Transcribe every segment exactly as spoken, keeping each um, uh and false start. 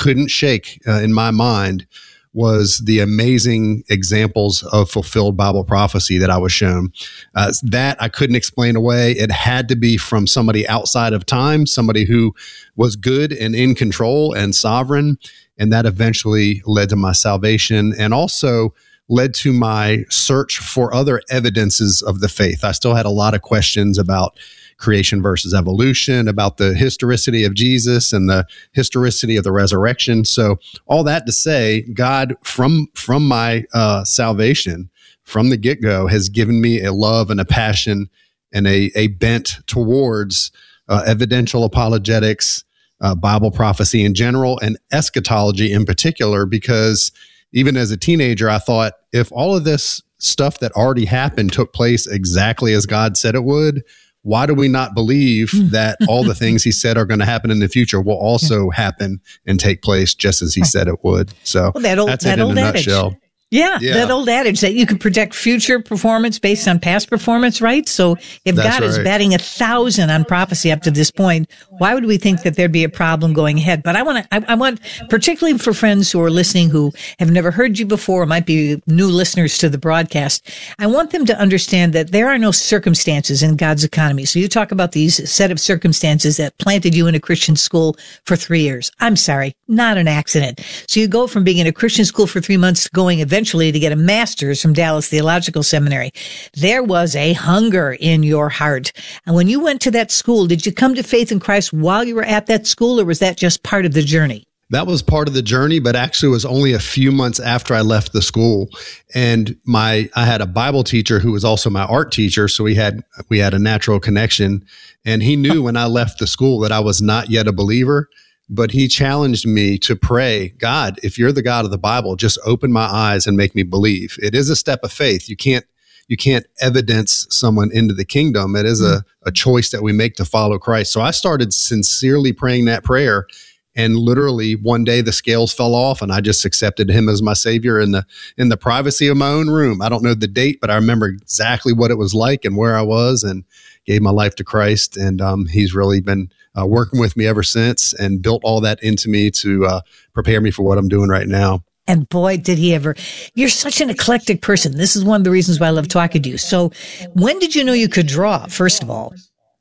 couldn't shake uh, in my mind was the amazing examples of fulfilled Bible prophecy that I was shown. Uh, that I couldn't explain away. It had to be from somebody outside of time, somebody who was good and in control and sovereign. And that eventually led to my salvation and also led to my search for other evidences of the faith. I still had a lot of questions about creation versus evolution, about the historicity of Jesus and the historicity of the resurrection. So all that to say, God, from from my uh, salvation, from the get-go, has given me a love and a passion and a, a bent towards uh, evidential apologetics, uh, Bible prophecy in general, and eschatology in particular, because even as a teenager, I thought, if all of this stuff that already happened took place exactly as God said it would, why do we not believe that all the things he said are going to happen in the future will also happen and take place just as he said it would? So well, that old, that's that it in old a adage. nutshell. Yeah, Yeah. that old adage that you can predict future performance based on past performance, right? So if That's God is right. batting a thousand on prophecy up to this point, why would we think that there'd be a problem going ahead? But I want to, I, I want, particularly for friends who are listening who have never heard you before, might be new listeners to the broadcast, I want them to understand that there are no circumstances in God's economy. So you talk about these set of circumstances that planted you in a Christian school for three years. I'm sorry, not an accident. So you go from being in a Christian school for three months to going eventually to get a master's from Dallas Theological Seminary. There was a hunger in your heart. And when you went to that school, did you come to faith in Christ while you were at that school, or was that just part of the journey? That was part of the journey, but actually it was only a few months after I left the school. And my, I had a Bible teacher who was also my art teacher. So we had, we had a natural connection, and he knew when I left the school that I was not yet a believer. But he challenged me to pray, God, if you're the God of the Bible, just open my eyes and make me believe. It is a step of faith. You can't, you can't evidence someone into the kingdom. It is a, a choice that we make to follow Christ. So I started sincerely praying that prayer, and literally one day the scales fell off and I just accepted him as my savior in the, in the privacy of my own room. I don't know the date, but I remember exactly what it was like and where I was, and gave my life to Christ. And um, he's really been Uh, working with me ever since, and built all that into me to uh, prepare me for what I'm doing right now. And boy, did he ever. You're such an eclectic person. This is one of the reasons why I love talking to you. So when did you know you could draw, first of all?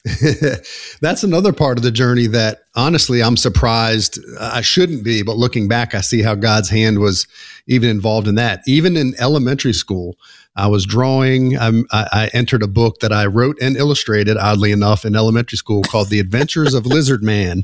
That's another part of the journey that honestly I'm surprised. I shouldn't be, but looking back, I see how God's hand was even involved in that. Even in elementary school, I was drawing. I'm, I, I entered a book that I wrote and illustrated, oddly enough, in elementary school called The Adventures of Lizard Man.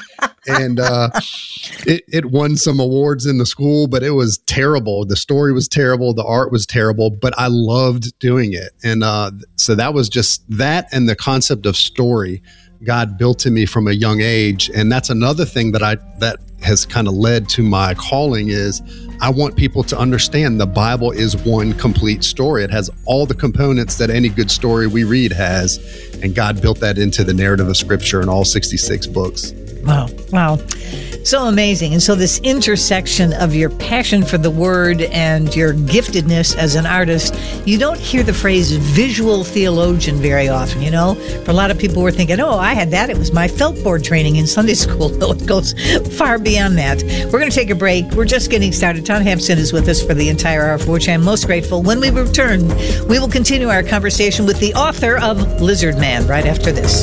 And uh, it, it won some awards in the school, but it was terrible. The story was terrible. The art was terrible, but I loved doing it. And uh, so that was just that, and the concept of story God built in me from a young age. And that's another thing that I that has kind of led to my calling is I want people to understand the Bible is one complete story. It has all the components that any good story we read has. And God built that into the narrative of Scripture in all sixty-six books. Wow. Wow. So amazing. And so this intersection of your passion for the word and your giftedness as an artist, you don't hear the phrase visual theologian very often, you know? For a lot of people who are thinking, oh, I had that. It was my felt board training in Sunday school. No, it goes far beyond that. We're going to take a break. We're just getting started. Tom Hampson is with us for the entire hour, for which I'm most grateful. When we return, we will continue our conversation with the author of Lizard Man right after this.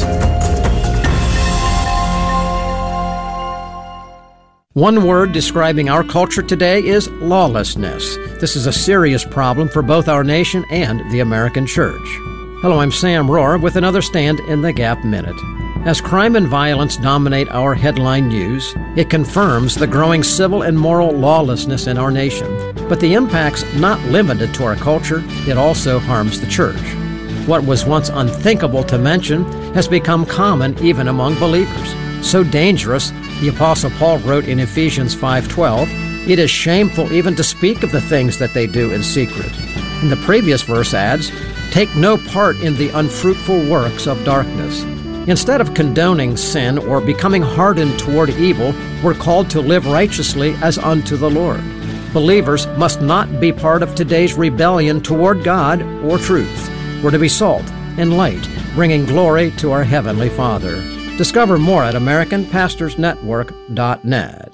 One word describing our culture today is lawlessness. This is a serious problem for both our nation and the American church. Hello, I'm Sam Rohr with another Stand in the Gap Minute. As crime and violence dominate our headline news, it confirms the growing civil and moral lawlessness in our nation. But the impact's not limited to our culture, it also harms the church. What was once unthinkable to mention has become common even among believers. So dangerous, the Apostle Paul wrote in Ephesians five twelve, it is shameful even to speak of the things that they do in secret. And the previous verse adds, take no part in the unfruitful works of darkness. Instead of condoning sin or becoming hardened toward evil, we're called to live righteously as unto the Lord. Believers must not be part of today's rebellion toward God or truth. We're to be salt and light, bringing glory to our Heavenly Father. Discover more at American Pastors Network dot net.